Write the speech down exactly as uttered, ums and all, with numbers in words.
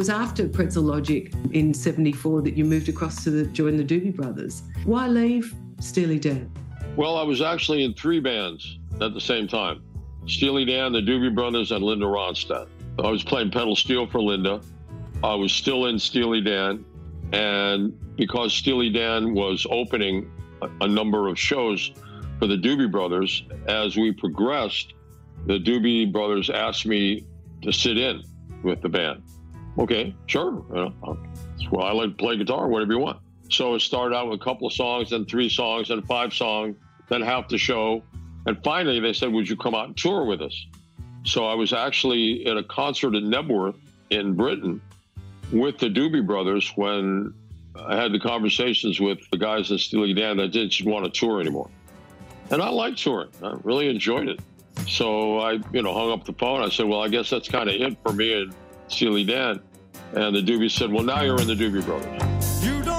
was after Pretzel Logic in seventy-four that you moved across to the, join the Doobie Brothers. Why leave Steely Dan? Well, I was actually in three bands at the same time. Steely Dan, the Doobie Brothers, and Linda Ronstadt. I was playing pedal steel for Linda. I was still in Steely Dan. And because Steely Dan was opening a, a number of shows for the Doobie Brothers, as we progressed, the Doobie Brothers asked me to sit in with the band. Okay, sure. You know, well, I like to play guitar, whatever you want. So it started out with a couple of songs, then three songs, then five songs, then half the show. And finally, they said, would you come out and tour with us? So I was actually at a concert at Nebworth in Britain with the Doobie Brothers when I had the conversations with the guys in Steely Dan that didn't want to tour anymore. And I liked touring. I really enjoyed it. So I, you know, hung up the phone. I said, well, I guess that's kind of it for me and Steely Dan. And the Doobies said, well, now you're in the Doobie Brothers.